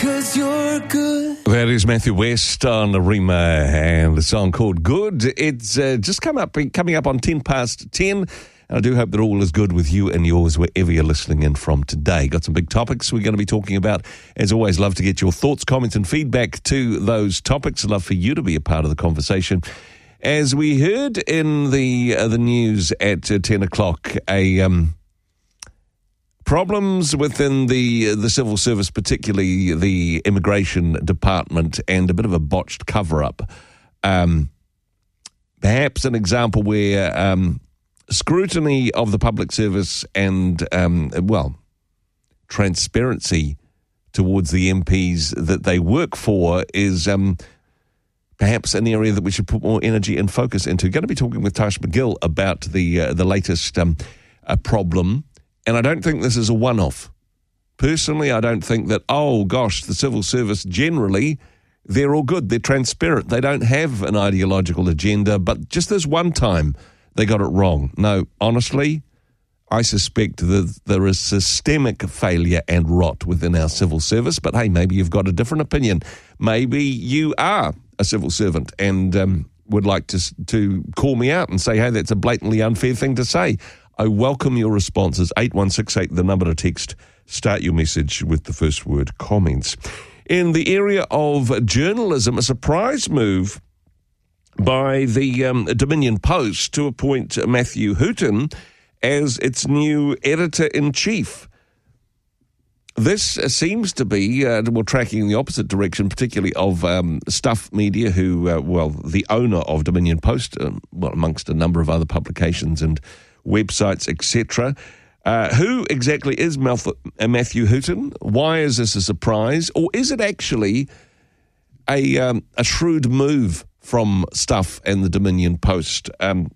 'cause you're good. That is Matthew West on Rima and the song called Good. It's just coming up on 10 past 10. And I do hope that all is good with you and yours wherever you're listening in from today. Got some big topics we're going to be talking about. As always, love to get your thoughts, comments and feedback to those topics. Love for you to be a part of the conversation. As we heard in the news at 10 o'clock, problems within the civil service, particularly the immigration department, and a bit of a botched cover-up. Perhaps an example where scrutiny of the public service and, transparency towards the MPs that they work for is perhaps an area that we should put more energy and focus into. Going to be talking with Tash McGill about the latest problem. And I don't think this is a one-off. Personally, I don't think that, the civil service generally, they're all good. They're transparent. They don't have an ideological agenda, but just this one time they got it wrong. No, honestly, I suspect that there is systemic failure and rot within our civil service. But hey, maybe you've got a different opinion. Maybe you are a civil servant and would like to call me out and say, hey, that's a blatantly unfair thing to say. I welcome your responses. 8168, the number to text. Start your message with the first word, comments. In the area of journalism, a surprise move by the Dominion Post to appoint Matthew Hooton as its new editor-in-chief. This seems to be, tracking in the opposite direction, particularly of Stuff Media, who, the owner of Dominion Post, amongst a number of other publications and websites, etc. Who exactly is Matthew Hooton? Why is this a surprise? Or is it actually a shrewd move from Stuff and the Dominion Post?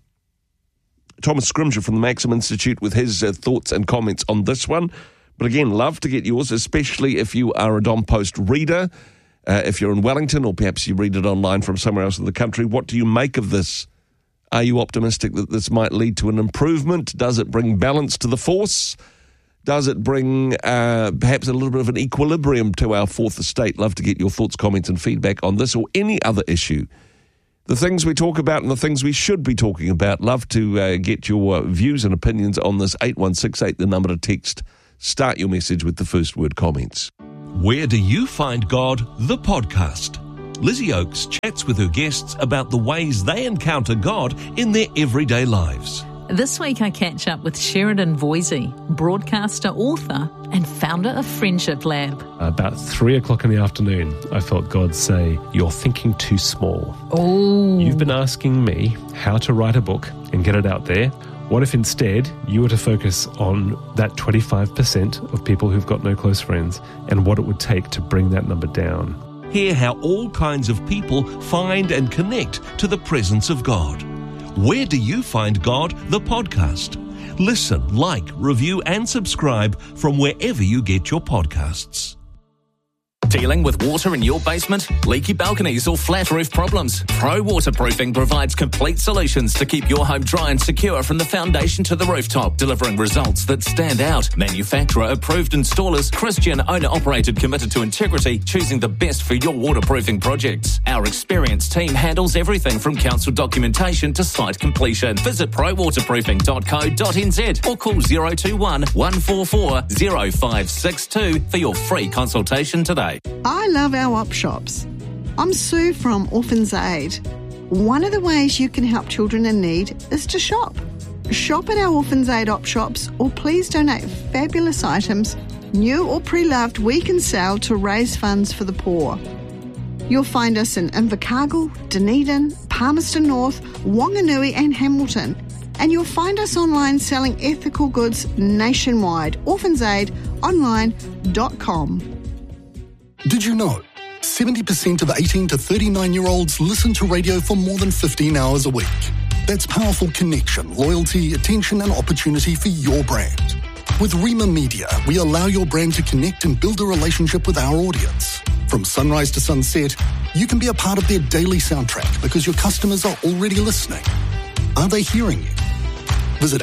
Thomas Scrimgeour from the Maxim Institute with his thoughts and comments on this one. But again, love to get yours, especially if you are a Dom Post reader. If you're in Wellington, or perhaps you read it online from somewhere else in the country, what do you make of this? Are you optimistic that this might lead to an improvement? Does it bring balance to the force? Does it bring perhaps a little bit of an equilibrium to our fourth estate? Love to get your thoughts, comments and feedback on this or any other issue. The things we talk about and the things we should be talking about. Love to get your views and opinions on this. 8168, the number to text. Start your message with the first word, comments. Where Do You Find God? The podcast. Lizzie Oakes chats with her guests about the ways they encounter God in their everyday lives. This week I catch up with Sheridan Voisey, broadcaster, author and founder of Friendship Lab. About 3 o'clock in the afternoon, I felt God say, "You're thinking too small." Oh. You've been asking me how to write a book and get it out there. What if instead you were to focus on that 25% of people who've got no close friends and what it would take to bring that number down? Hear how all kinds of people find and connect to the presence of God. Where Do You Find God? The podcast. Listen, like, review and subscribe from wherever you get your podcasts. Dealing with water in your basement, leaky balconies or flat roof problems? Pro Waterproofing provides complete solutions to keep your home dry and secure from the foundation to the rooftop, delivering results that stand out. Manufacturer approved installers, Christian owner operated, committed to integrity, choosing the best for your waterproofing projects. Our experienced team handles everything from council documentation to site completion. Visit prowaterproofing.co.nz or call 021 144 0562 for your free consultation today. I love our op shops. I'm Sue from Orphans Aid. One of the ways you can help children in need is to shop. Shop at our Orphans Aid op shops or please donate fabulous items, new or pre-loved, we can sell to raise funds for the poor. You'll find us in Invercargill, Dunedin, Palmerston North, Wanganui and Hamilton. And you'll find us online selling ethical goods nationwide. orphansaidonline.com. Did you know 70% of 18 to 39-year-olds listen to radio for more than 15 hours a week? That's powerful connection, loyalty, attention and opportunity for your brand. With Rima Media, we allow your brand to connect and build a relationship with our audience. From sunrise to sunset, you can be a part of their daily soundtrack because your customers are already listening. Are they hearing you? Visit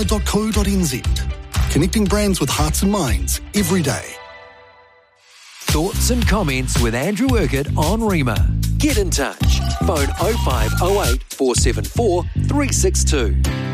advertise.rima.co.nz. Connecting brands with hearts and minds every day. thoughts and comments with Andrew Urquhart on Rima. Get in touch. Phone 0508 474 362.